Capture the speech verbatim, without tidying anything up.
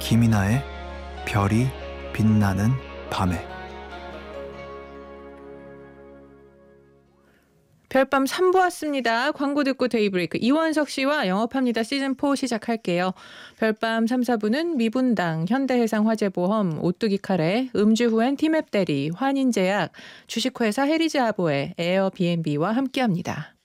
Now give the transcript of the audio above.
김이나의 별이 빛나는 밤에. 별밤 삼 부 왔습니다. 광고 듣고 데이브레이크 이원석 씨와 영업합니다. 시즌 사 시작할게요. 별밤 삼, 사 부는 미분당, 현대해상화재보험, 오뚜기 카레, 음주 후엔 티맵 대리, 환인제약, 주식회사 헤리즈아보에, 에어비앤비와 함께합니다.